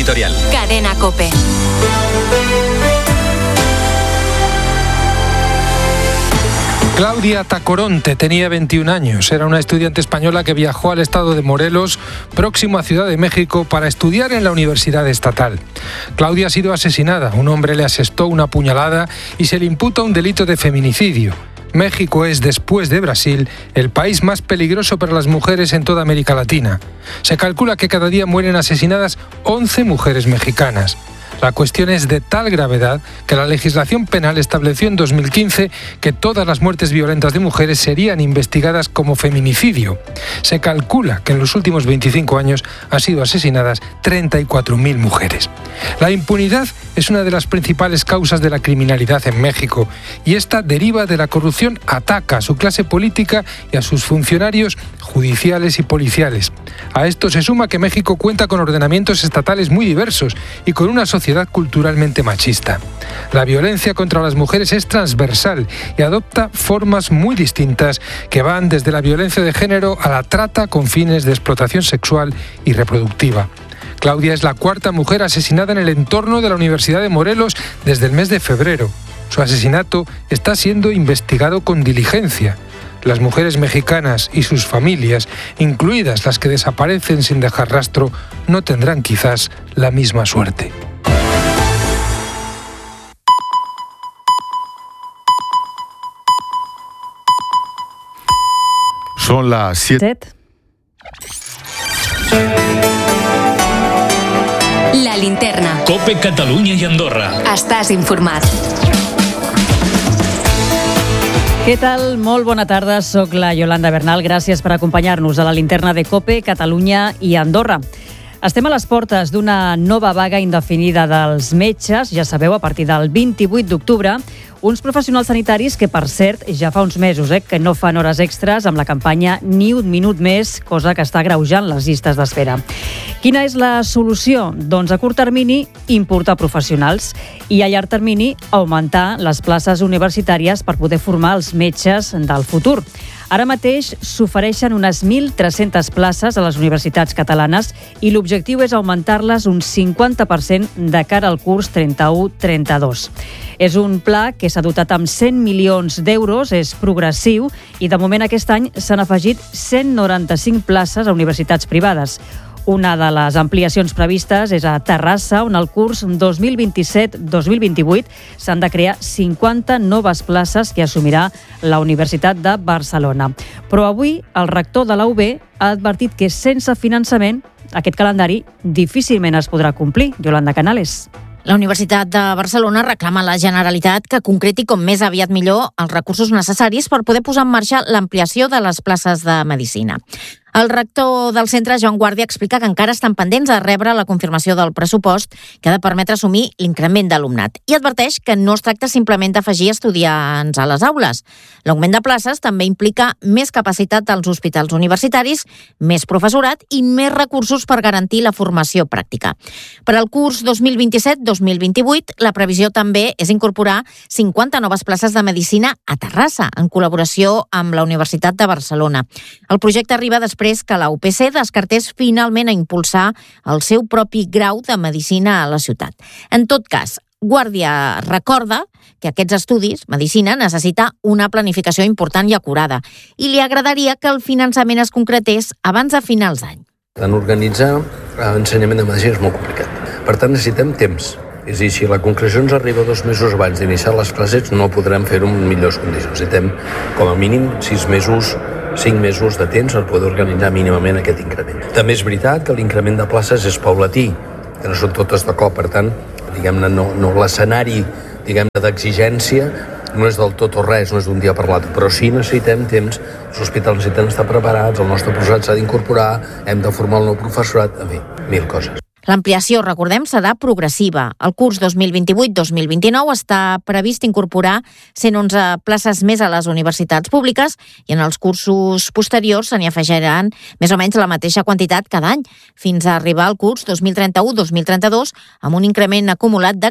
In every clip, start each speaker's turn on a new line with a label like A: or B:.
A: editorial.
B: Cadena COPE.
C: Claudia Tacoronte tenía 21 años. Era una estudiante española que viajó al estado de Morelos, próximo a Ciudad de México, para estudiar en la Universidad Estatal. Claudia ha sido asesinada. Un hombre le asestó una puñalada y se le imputa un delito de feminicidio. México es, después de Brasil, el país más peligroso para las mujeres en toda América Latina. Se calcula que cada día mueren asesinadas 11 mujeres mexicanas. La cuestión es de tal gravedad que la legislación penal estableció en 2015 que todas las muertes violentas de mujeres serían investigadas como feminicidio. Se calcula que en los últimos 25 años han sido asesinadas 34.000 mujeres. La impunidad es una de las principales causas de la criminalidad en México y esta deriva de la corrupción, ataca a su clase política y a sus funcionarios judiciales y policiales. A esto se suma que México cuenta con ordenamientos estatales muy diversos y con una sociedad culturalmente machista. La violencia contra las mujeres es transversal y adopta formas muy distintas que van desde la violencia de género a la trata con fines de explotación sexual y reproductiva. Claudia es la cuarta mujer asesinada en el entorno de la Universidad de Morelos desde el mes de febrero. Su asesinato está siendo investigado con diligencia. Las mujeres mexicanas y sus familias, incluidas las que desaparecen sin dejar rastro, no tendrán quizás la misma suerte.
D: Son las 7.
B: La linterna.
E: COPE Catalunya i Andorra.
B: Estàs informat.
F: Què tal? Molt bona tarda, soc la Yolanda Bernal. Gràcies per acompanyar-nos a la linterna de COPE Catalunya i Andorra. Estem a les portes d'una nova vaga indefinida dels metges. Ja sabeu, a partir del 28 d'octubre, uns professionals sanitaris que, per cert, ja fa uns mesos que no fan hores extres amb la campanya Ni un minut més, cosa que està agreujant les llistes d'espera. Quina és la solució? Doncs a curt termini, importar professionals i a llarg termini, augmentar les places universitàries per poder formar els metges del futur. Ara mateix s'ofereixen unes 1.300 places a les universitats catalanes i l'objectiu és augmentar-les un 50% de cara al curs 31-32. És un pla que s'ha dotat amb 100 milions d'euros, és progressiu i de moment aquest any s'han afegit 195 places a universitats privades. Una de les ampliacions previstes és a Terrassa, on el curs 2027-2028 s'han de crear 50 noves places que assumirà la Universitat de Barcelona. Però avui el rector de la UB ha advertit que sense finançament aquest calendari difícilment es podrà complir. Yolanda Canales.
G: La Universitat de Barcelona reclama a la Generalitat que concreti com més aviat millor els recursos necessaris per poder posar en marxa l'ampliació de les places de Medicina. El rector del centre, Joan Guàrdia, explica que encara estan pendents de rebre la confirmació del pressupost que ha de permetre assumir l'increment d'alumnat i adverteix que no es tracta simplement d'afegir estudiants a les aules. L'augment de places també implica més capacitat als hospitals universitaris, més professorat i més recursos per garantir la formació pràctica. Per al curs 2027-2028, la previsió també és incorporar 50 noves places de Medicina a Terrassa, en col·laboració amb la Universitat de Barcelona. El projecte arriba després que la UPC descartés finalment a impulsar el seu propi grau de Medicina a la ciutat. En tot cas, Guàrdia recorda que aquests estudis, Medicina, necessita una planificació important i acurada i li agradaria que el finançament es concretés abans de finals d'any.
H: En organitzar ensenyament de Medicina és molt complicat. Per tant, necessitem temps. És a dir, si la concreció ens arriba 2 mesos abans d'iniciar les classes, no podrem fer-ho en millors condicions. Necessitem, com a mínim, 6 mesos 5 mesos de temps per poder organitzar mínimament aquest increment. També és veritat que l'increment de places és paulatí, que no són totes de cop, per tant, diguem-ne, no l'escenari d'exigència no és del tot o res, no és d'un dia per l'altre, però sí necessitem temps, els hospitals necessiten estar preparats, el nostre professorat s'ha d'incorporar, hem de formar el nou professorat, en fi, 1000 coses.
G: L'ampliació, recordem, serà progressiva. El curs 2028-2029 està previst incorporar 111 places més a les universitats públiques i en els cursos posteriors se n'hi afegiran més o menys la mateixa quantitat cada any, fins a arribar al curs 2031-2032 amb un increment acumulat de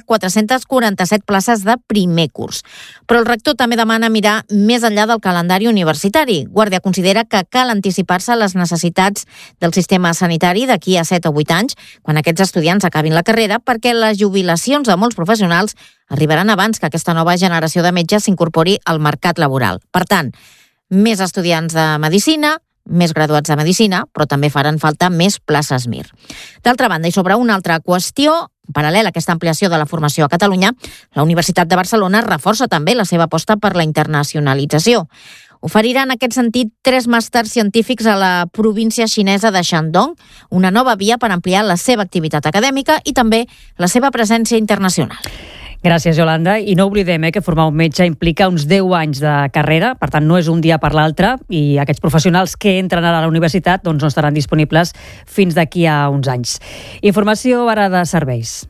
G: 447 places de primer curs. Però el rector també demana mirar més enllà del calendari universitari. Guàrdia considera que cal anticipar-se a les necessitats del sistema sanitari d'aquí a 7 o 8 anys, quan quan aquests estudiants acabin la carrera, perquè les jubilacions de molts professionals arribaran abans que aquesta nova generació de metges s'incorpori al mercat laboral. Per tant, més estudiants de medicina, més graduats de medicina, però també faran falta més places MIR. D'altra banda, i sobre una altra qüestió, paral·lela a aquesta ampliació de la formació a Catalunya, la Universitat de Barcelona reforça també la seva aposta per la internacionalització. Oferirà en aquest sentit 3 màsters científics a la província xinesa de Shandong, una nova via per ampliar la seva activitat acadèmica i també la seva presència internacional.
F: Gràcies, Yolanda. I no oblidem que formar un metge implica uns 10 anys de carrera, per tant no és un dia per l'altre, i aquests professionals que entren ara a la universitat no estaran disponibles fins d'aquí a uns anys. Informació ara de serveis.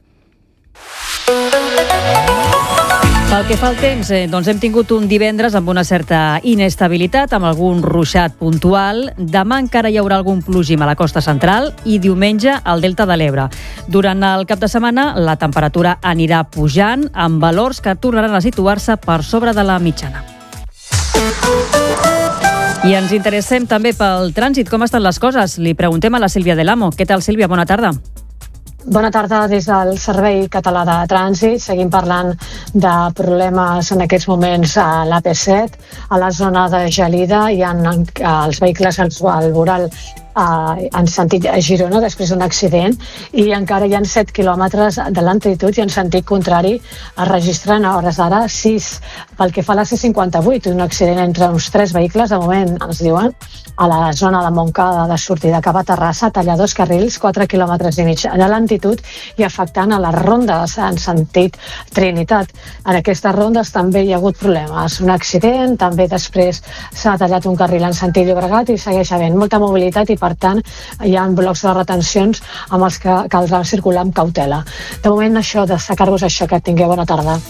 F: Pel que fa al temps, doncs hem tingut un divendres amb una certa inestabilitat, amb algun ruixat puntual. Demà encara hi haurà algun plogim a la costa central i diumenge al Delta de l'Ebre. Durant el cap de setmana la temperatura anirà pujant amb valors que tornaran a situar-se per sobre de la mitjana. I ens interessem també pel trànsit. Com estan les coses? Li preguntem a la Sílvia Del Amo. Què tal, Sílvia? Bona tarda.
A: Bona tarda des del Servei Català de Trànsit. Seguim parlant de problemes en aquests moments a l'AP7. A la zona de Gelida hi ha els vehicles al voral en sentit a Girona després d'un accident i encara hi ha 7 quilòmetres de lentitud i en sentit contrari es registren a hores d'ara 6. Pel que fa a la C58, un accident entre uns 3 vehicles, de moment ens diuen, a la zona de Montcada de sortida cap a Terrassa, talla 2 carrils, 4 quilòmetres i mig de lentitud i afectant a les rondes en sentit Trinitat. En aquestes rondes també hi ha hagut problemes. Un accident, també després s'ha tallat un carril en sentit Llobregat i segueix havent molta mobilitat i per tant hi ha blocs de retencions amb els que caldrà circular amb cautela. De moment això, destacar-vos això, que tingueu bona tarda.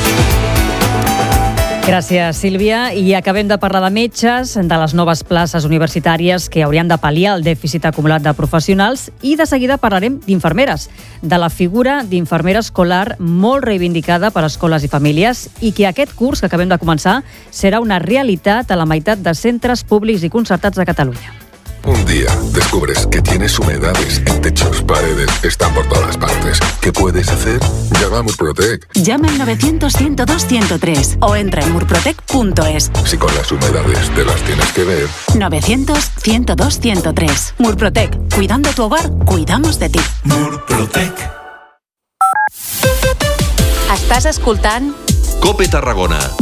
F: Gràcies, Sílvia. I acabem de parlar de metges, de les noves places universitàries que haurien de pal·liar el dèficit acumulat de professionals i de seguida parlarem d'infermeres, de la figura d'infermera escolar molt reivindicada per escoles i famílies i que aquest curs que acabem de començar serà una realitat a la meitat de centres públics i concertats de Catalunya.
D: Un día descubres que tienes humedades en techos, paredes, están por todas partes. ¿Qué puedes hacer? Llama a Murprotec.
E: Llama al 900-102-103 o entra en murprotec.es.
D: Si con las humedades te las tienes que ver.
E: 900-102-103. Murprotec. Cuidando tu hogar, cuidamos de ti.
I: Murprotec.
B: Estàs escoltant
I: COPE Tarragona.